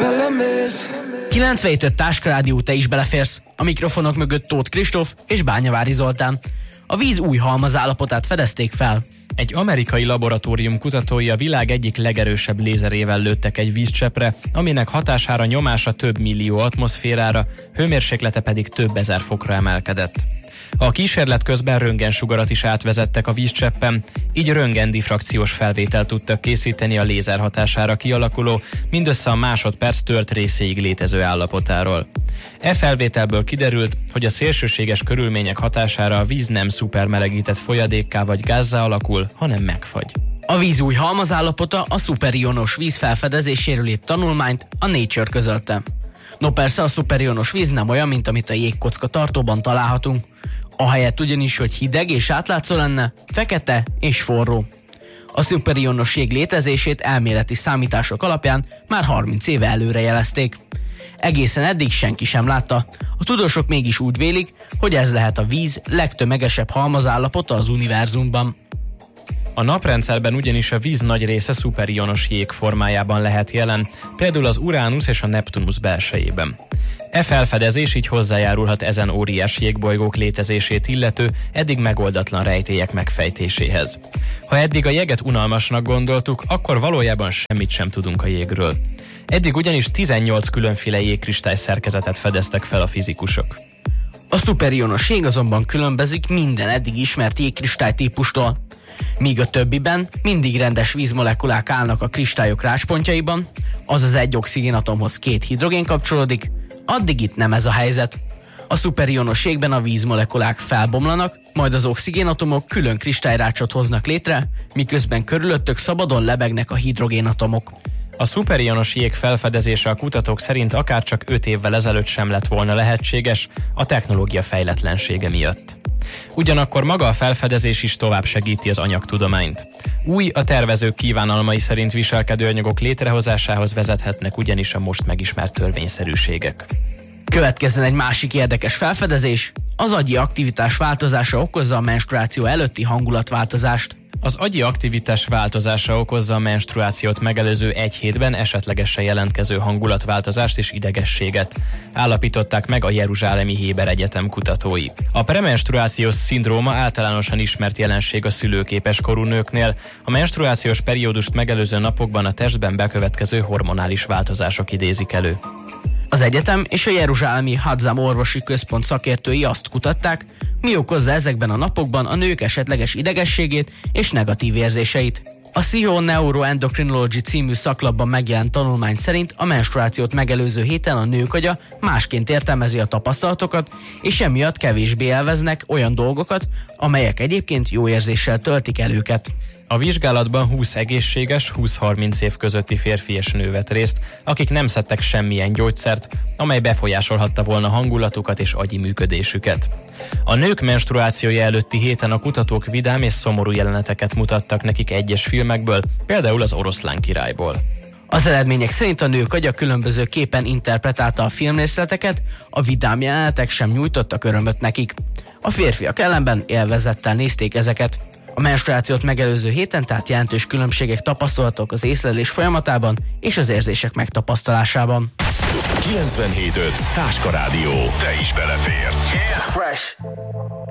belemész. 95 Táskarádió, te is beleférsz. A mikrofonok mögött Tóth Kristóf és Bányavári Zoltán. A víz új halmazállapotát fedezték fel. Egy amerikai laboratórium kutatói a világ egyik legerősebb lézerével lőttek egy vízcseppre, aminek hatására nyomása több millió atmoszférára, hőmérséklete pedig több ezer fokra emelkedett. A kísérlet közben röntgensugarat is átvezettek a vízcseppen, így röntgendifrakciós felvételt tudtak készíteni a lézer hatására kialakuló, mindössze a másodperc tört részéig létező állapotáról. E felvételből kiderült, hogy a szélsőséges körülmények hatására a víz nem szupermelegített folyadékká vagy gázzá alakul, hanem megfagy. A víz új halmazállapota a szuperionos víz felfedezéséről írt tanulmányt a Nature közölte. No persze, a szuperionos víz nem olyan, mint amit a jégkocka tartóban találhatunk. Ahelyett ugyanis, hogy hideg és átlátszó lenne, fekete és forró. A szuperionos jég létezését elméleti számítások alapján már 30 éve előrejelezték. Egészen eddig senki sem látta. A tudósok mégis úgy vélik, hogy ez lehet a víz legtömegesebb halmazállapota az univerzumban. A naprendszerben ugyanis a víz nagy része szuperionos jég formájában lehet jelen, például az Uránusz és a Neptunusz belsejében. E felfedezés így hozzájárulhat ezen óriás jégbolygók létezését illető, eddig megoldatlan rejtélyek megfejtéséhez. Ha eddig a jeget unalmasnak gondoltuk, akkor valójában semmit sem tudunk a jégről. Eddig ugyanis 18 különféle jégkristály szerkezetet fedeztek fel a fizikusok. A szuperionos jég azonban különbözik minden eddig ismert jégkristály típustól. Míg a többiben mindig rendes vízmolekulák állnak a kristályok rácspontjaiban, azaz egy oxigénatomhoz 2 hidrogén kapcsolódik, addig itt nem ez a helyzet. A szuperionos jégben a vízmolekulák felbomlanak, majd az oxigénatomok külön kristályrácsot hoznak létre, miközben körülöttük szabadon lebegnek a hidrogénatomok. A szuperionos jég felfedezése a kutatók szerint akárcsak 5 évvel ezelőtt sem lett volna lehetséges, a technológia fejletlensége miatt. Ugyanakkor maga a felfedezés is tovább segíti az anyagtudományt. Új, a tervezők kívánalmai szerint viselkedő anyagok létrehozásához vezethetnek ugyanis a most megismert törvényszerűségek. Következzen egy másik érdekes felfedezés, az agyi aktivitás változása okozza a menstruáció előtti hangulatváltozást. Az agyi aktivitás változása okozza a menstruációt megelőző 1 hétben esetlegesen jelentkező hangulatváltozást és idegességet, állapították meg a Jeruzsálemi Héber Egyetem kutatói. A premenstruációs szindróma általánosan ismert jelenség a szülőképes korú nőknél, a menstruációs periódust megelőző napokban a testben bekövetkező hormonális változások idézik elő. Az egyetem és a Jeruzsálemi Hadzam orvosi központ szakértői azt kutatták, mi okozza ezekben a napokban a nők esetleges idegességét és negatív érzéseit. A Psychoneuroendocrinology című szaklapban megjelent tanulmány szerint a menstruációt megelőző héten a nők agya másként értelmezi a tapasztalatokat, és emiatt kevésbé élveznek olyan dolgokat, amelyek egyébként jó érzéssel töltik el őket. A vizsgálatban 20 egészséges, 20-30 év közötti férfi és nő vett részt, akik nem szedtek semmilyen gyógyszert, amely befolyásolhatta volna hangulatukat és agyi működésüket. A nők menstruációja előtti héten a kutatók vidám és szomorú jeleneteket mutattak nekik egyes filmekből, például az Oroszlán királyból. Az eredmények szerint a nők agya különböző képen interpretálta a filmrészleteket, a vidám jelenetek sem nyújtottak örömöt nekik. A férfiak ellenben élvezettel nézték ezeket. A menstruációt megelőző héten tehát jelentős különbségek tapasztalatok az észlelés folyamatában és az érzések megtapasztalásában. 97.5 Táskarádió. Te is beleférsz. Yeah. Fresh.